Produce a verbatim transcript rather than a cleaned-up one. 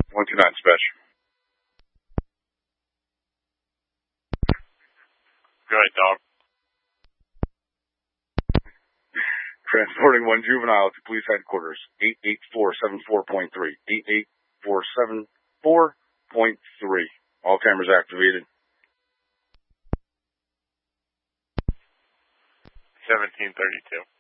one two nine, dispatch. Go ahead, dog. Transporting one juvenile to police headquarters, eight eight four seven four point three. eight eight four seven four point three. All cameras activated. seventeen thirty-two.